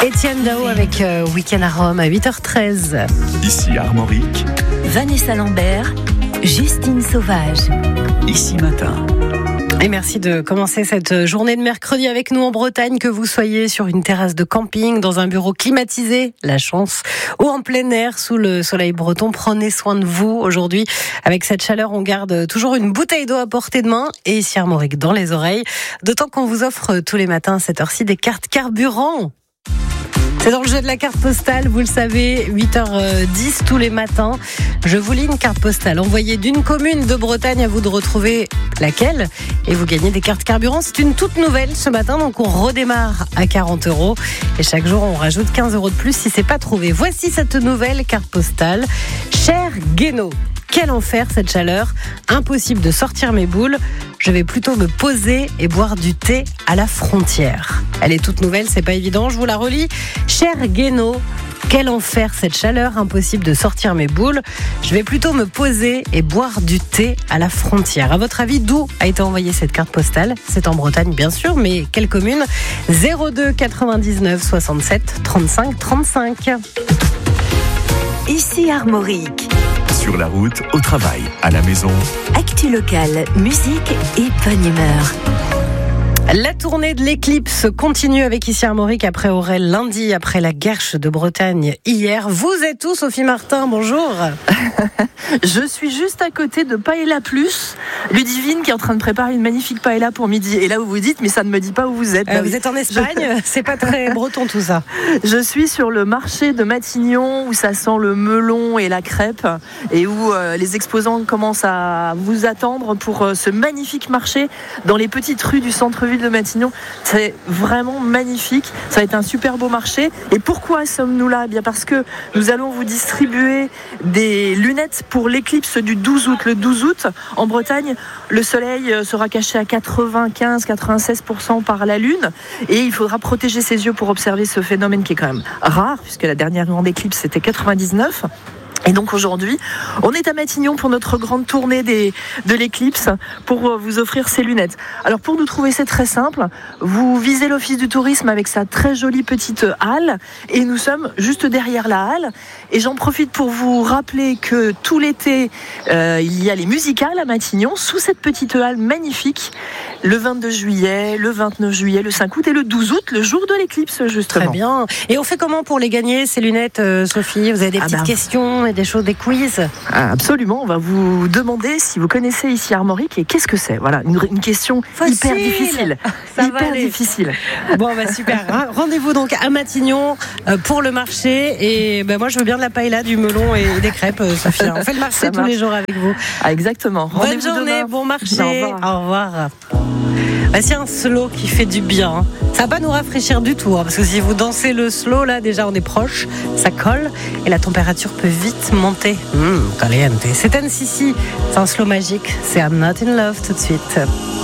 Étienne Dao avec Week-end à Rome à 8h13. Ici Armorique. Vanessa Lambert, Justine Sauvage. Ici Matin. Et merci de commencer cette journée de mercredi avec nous en Bretagne, que vous soyez sur une terrasse de camping, dans un bureau climatisé, la chance, ou en plein air sous le soleil breton. Prenez soin de vous aujourd'hui. Avec cette chaleur, on garde toujours une bouteille d'eau à portée de main et ici Armorique dans les oreilles. D'autant qu'on vous offre tous les matins à cette heure-ci des cartes carburant. C'est dans le jeu de la carte postale, vous le savez, 8h10 tous les matins. Je vous lis une carte postale envoyée d'une commune de Bretagne, à vous de retrouver laquelle et vous gagnez des cartes carburant. C'est une toute nouvelle ce matin, donc on redémarre à 40 € et chaque jour on rajoute 15 € de plus si c'est pas trouvé. Voici cette nouvelle carte postale. Cher Guénaud, quel enfer cette chaleur, impossible de sortir mes boules. Je vais plutôt me poser et boire du thé à la frontière. Elle est toute nouvelle, c'est pas évident, je vous la relis. Cher Guénaud, quel enfer cette chaleur, impossible de sortir mes boules. Je vais plutôt me poser et boire du thé à la frontière. À votre avis, d'où a été envoyée cette carte postale ? C'est en Bretagne bien sûr, mais quelle commune ? 02 99 67 35 35. Ici Armorique. Sur la route, au travail, à la maison. Actu locale, musique et bonne humeur. La tournée de l'éclipse continue avec ici Armorique après Aurel lundi, après la Guerche de Bretagne hier. Vous êtes où, Sophie Martin ? Bonjour. Je suis juste à côté de Paella Plus, Ludivine qui est en train de préparer une magnifique paella pour midi. Et là vous vous dites, mais ça ne me dit pas où vous êtes. Vous êtes en Espagne, c'est pas très breton tout ça. Je suis sur le marché de Matignon où ça sent le melon et la crêpe et où les exposants commencent à vous attendre pour ce magnifique marché dans les petites rues du centre-ville de Matignon. C'est vraiment magnifique, ça va être un super beau marché. Et pourquoi sommes-nous là ? Eh bien parce que nous allons vous distribuer des lunettes pour l'éclipse du 12 août. Le 12 août, en Bretagne, le soleil sera caché à 95-96% par la lune et il faudra protéger ses yeux pour observer ce phénomène qui est quand même rare puisque la dernière grande éclipse c'était 99. Et donc aujourd'hui, on est à Matignon pour notre grande tournée de l'éclipse pour vous offrir ces lunettes. Alors pour nous trouver, c'est très simple. Vous visez l'office du tourisme avec sa très jolie petite halle et nous sommes juste derrière la halle. Et j'en profite pour vous rappeler que tout l'été, il y a les musicales à Matignon sous cette petite halle magnifique. Le 22 juillet, le 29 juillet, le 5 août et le 12 août, le jour de l'éclipse justement. Très bien. Et on fait comment pour les gagner, ces lunettes, Sophie ? Vous avez des petites questions et des choses, des quiz ? Absolument, on va vous demander si vous connaissez ici Armorique et qu'est-ce que c'est. Voilà, une question hyper difficile. Difficile. Bon, super. Rendez-vous donc à Matignon pour le marché. Et moi, je veux bien de la paella, du melon et des crêpes, Sophie. On fait le marché tous les jours avec vous. Exactement. Bonne journée, bon marché. Au revoir. Voici un slow qui fait du bien. Ça va pas nous rafraîchir du tout, parce que si vous dansez le slow, là, déjà, on est proche, ça colle, et la température peut vite monter. Caliente. C'est NCC, c'est un slow magique. C'est I'm Not In Love tout de suite.